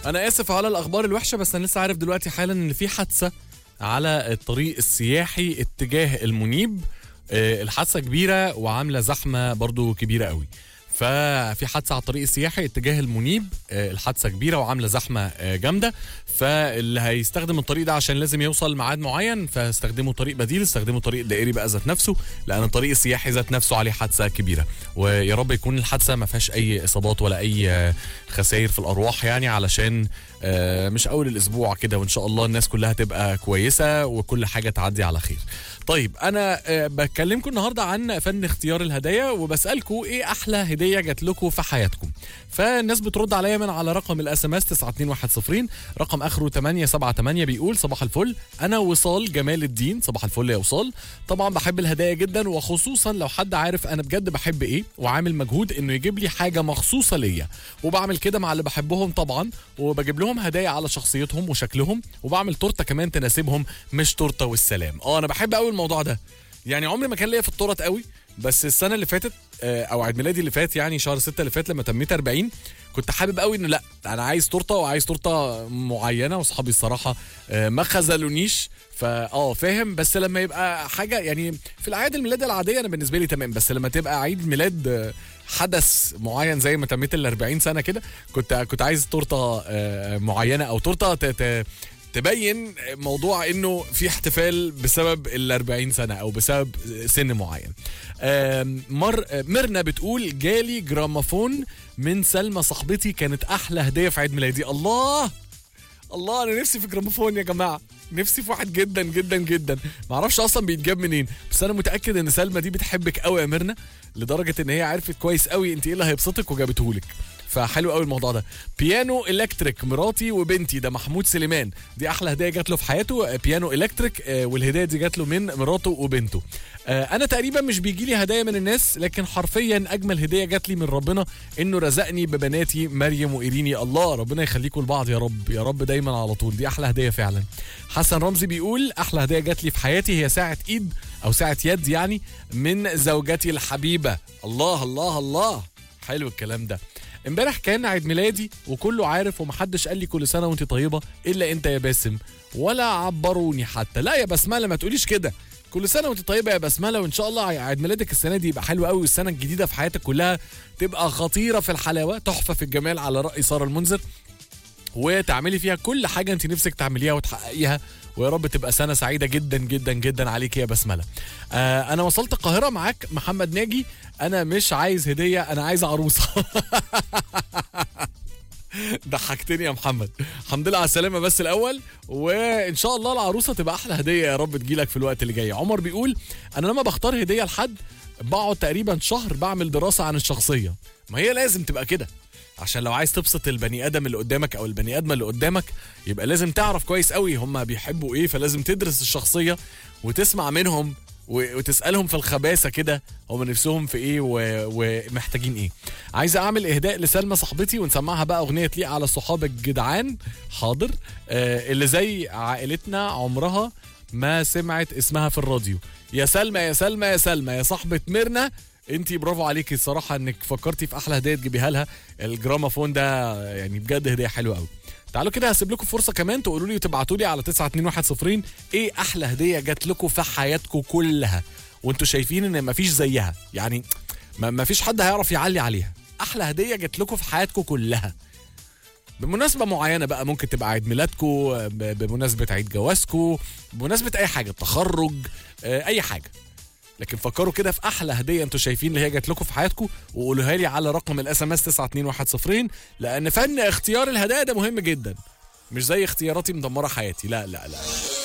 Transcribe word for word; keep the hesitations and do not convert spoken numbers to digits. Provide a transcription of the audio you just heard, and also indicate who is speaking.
Speaker 1: انا اسف على الاخبار الوحشه، بس انا لسه عارف دلوقتي حالا ان في حادثه على الطريق السياحي اتجاه المنيب. آه، الحادثه كبيره وعامله زحمه برضو كبيره قوي. ففي حادثه على الطريق السياحي اتجاه المنيب، آه، الحادثه كبيره وعامله زحمه آه، جامده. فاللي هيستخدم الطريق ده عشان لازم يوصل ميعاد معين، فاستخدموا طريق بديل، استخدموا طريق دائري بقى ذات نفسه، لان الطريق السياحي ذات نفسه عليه حادثه كبيره. ويا رب يكون الحادثه ما فيهاش اي اصابات ولا اي آه، خسائر في الارواح، يعني علشان آه، مش اول الاسبوع كده، وان شاء الله الناس كلها تبقى كويسه وكل حاجه تعدي على خير. طيب انا آه، بكلمكم النهارده عن فن اختيار الهدايا، وبسالكم ايه احلى هديه جات لكم في حياتكم. فالناس بترد عليا من على رقم الاس ام اس تسعة اتنين واحد صفر، رقم اخره تمانية سبعة تمانية، بيقول صباح الفل، انا وصال جمال الدين. صباح الفل يا وصال. طبعا بحب الهدايا جدا، وخصوصا لو حد عارف انا بجد بحب ايه وعامل مجهود انه يجيب لي حاجه مخصوصه ليا، وبعمل كده مع اللي بحبهم طبعا، وبجيب لهم هدايا على شخصيتهم وشكلهم، وبعمل تورته كمان تناسبهم، مش تورته والسلام. اه انا بحب قوي الموضوع ده، يعني عمري ما كان ليا في التورت قوي، بس السنه اللي فاتت آه، او عيد ميلادي اللي فات، يعني شهر ستة اللي فات لما تميت أربعين، كنت حابب قوي انه لا انا عايز تورته، وعايز تورته معينه، واصحابي الصراحه آه، ما خذلونيش. فاه فاهم، بس لما يبقى حاجه يعني في الاعياد الميلاد العاديه انا بالنسبه لي تمام، بس لما تبقى عيد ميلاد آه، حدث معين زي ما تميت ال أربعين سنه كده، كنت كنت عايز تورته آه، معينه، او تورته ت- ت- تبين موضوع انه في احتفال بسبب ال أربعين سنه او بسبب سن معين. آم، مر ميرنا بتقول جالي جرامافون من سلمى صاحبتي، كانت احلى هديه في عيد ميلادي. الله الله، انا نفسي في جرامافون يا جماعه، نفسي في واحد جدا جدا جدا. ما اعرفش اصلا بيتجاب منين، بس انا متاكد ان سلمى دي بتحبك قوي يا ميرنا، لدرجه ان هي عرفت كويس قوي انت ايه اللي هيبسطك وجابتهولك. فحلو قوي الموضوع ده. بيانو الكتريك مراتي وبنتي، ده محمود سليمان، دي احلى هديه جات له في حياته، بيانو الكتريك، آه، والهديه دي جات له من مراته وبنته. آه، انا تقريبا مش بيجي لي هدايا من الناس، لكن حرفيا اجمل هديه جات لي من ربنا انه رزقني ببناتي مريم وايريني. الله، ربنا يخليكم لبعض يا رب يا رب دايما على طول، دي احلى هديه فعلا. حسن رمزي بيقول احلى هديه جات لي في حياتي هي ساعه ايد او ساعه يد يعني من زوجتي الحبيبه. الله الله الله، حلو الكلام ده. امبارح كان عيد ميلادي وكله عارف، ومحدش قال لي كل سنه وانت طيبه الا انت يا باسم، ولا عبروني حتى. لا يا بسمله ما تقوليش كده، كل سنه وانت طيبه يا بسمله، وان شاء الله عيد ميلادك السنه دي يبقى حلو قوي، والسنه الجديده في حياتك كلها تبقى خطيره في الحلاوه، تحفه في الجمال على راي ساره المنذر، وتعملي فيها كل حاجه انت نفسك تعمليها وتحققيها، ويا رب تبقى سنه سعيده جدا جدا جدا عليك يا بسمله. آه انا وصلت القاهره معاك محمد ناجي، انا مش عايز هديه، انا عايز عروسه. ضحكتني يا محمد، الحمد لله على السلامه بس الاول، وان شاء الله العروسه تبقى احلى هديه يا رب تجيلك في الوقت اللي جاي. عمر بيقول انا لما بختار هديه لحد بقعد تقريبا شهر بعمل دراسه عن الشخصيه، ما هي لازم تبقى كده، عشان لو عايز تبسط البني ادم اللي قدامك او البني ادمه اللي قدامك يبقى لازم تعرف كويس قوي هم بيحبوا ايه، فلازم تدرس الشخصيه وتسمع منهم وتسالهم في الخباثه كده هم نفسهم في ايه ومحتاجين ايه. عايز اعمل اهداء لسلمى صاحبتي ونسمعها بقى اغنيه تليق على الصحاب الجدعان. حاضر. آه اللي زي عائلتنا عمرها ما سمعت اسمها في الراديو. يا سلمى يا سلمى يا سلمى يا صاحبه ميرنا، انتي برافو عليكي الصراحه انك فكرتي في احلى هديه تجيبيها لها. الجرامافون ده يعني بجد هديه حلوه قوي. تعالوا كده هسيب لكم فرصه كمان تقولوا لي وتبعتوا لي على تسعة اتنين واحد صفر ايه احلى هديه جات لكم في حياتكم كلها وانتوا شايفين ان مفيش زيها، يعني مفيش حد هيعرف يعلي عليها. احلى هديه جات لكم في حياتكم كلها بمناسبه معينه بقى، ممكن تبقى عيد ميلادكم، بمناسبه عيد جوازكم، بمناسبه اي حاجه، تخرج، اي حاجه، لكن فكروا كده في احلى هديه انتوا شايفين اللي هي جات لكم في حياتكم وقولوها لي على رقم الاس ام اس تسعة اتنين واحد صفر، لان فن اختيار الهدايا ده مهم جدا، مش زي اختياراتي مدمره حياتي. لا لا لا